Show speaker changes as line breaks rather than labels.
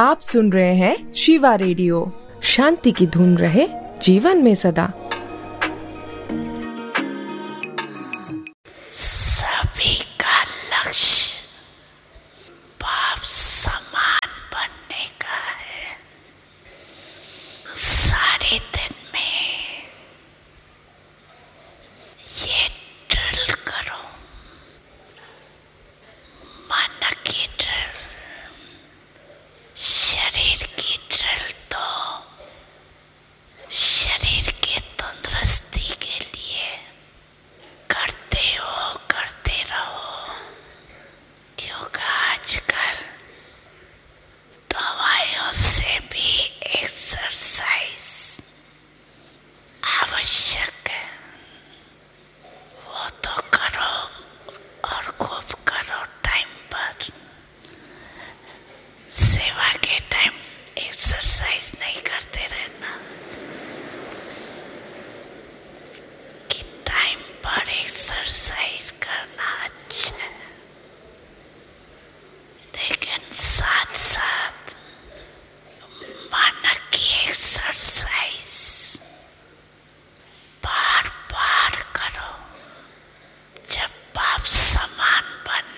आप सुन रहे हैं शिवा रेडियो। शांति की धुन रहे जीवन में सदा।
सभी का लक्ष्य बाप समान बनने का है। सारे दिन में ये ड्रिल करो, मन की ड्रिल, शरीर की ड्रिल। तो शरीर की तंदुरुस्ती के लिए करते रहो, क्योंकि आजकल दवाइयों से भी एक्सरसाइज आवश्यक है। वो तो करो और खूब करो टाइम पर। सेवा के टाइम एक्सरसाइज नहीं करते रहना कि टाइम पर एक्सरसाइज करना अच्छा है, लेकिन साथ साथ मन की एक्सरसाइज बार बार करो। जब बाप समान बन